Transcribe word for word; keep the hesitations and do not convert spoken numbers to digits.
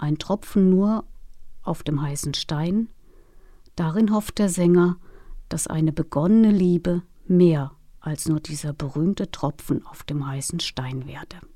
ein Tropfen nur auf dem heißen Stein, darin hofft der Sänger, dass eine begonnene Liebe mehr als nur dieser berühmte Tropfen auf dem heißen Stein werde.